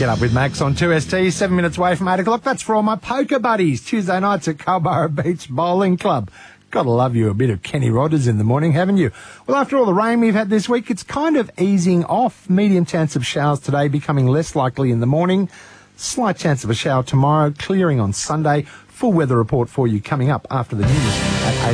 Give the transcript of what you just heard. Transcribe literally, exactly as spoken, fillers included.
Get up with Max on two S T, seven minutes away from eight o'clock. That's for all my poker buddies. Tuesday nights at Culburra Beach Bowling Club. Gotta love you a bit of Kenny Rogers in the morning, haven't you? Well, after all the rain we've had this week, it's kind of easing off. Medium chance of showers today, becoming less likely in the morning. Slight chance of a shower tomorrow, clearing on Sunday. Full weather report for you coming up after the news at eight.